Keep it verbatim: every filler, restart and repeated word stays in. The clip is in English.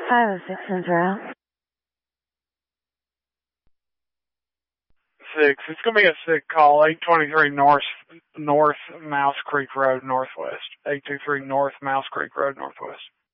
five oh six Central. Six. It's gonna be a sick call. Eight twenty three North North Mouse Creek Road Northwest. Eight two three North Mouse Creek Road Northwest.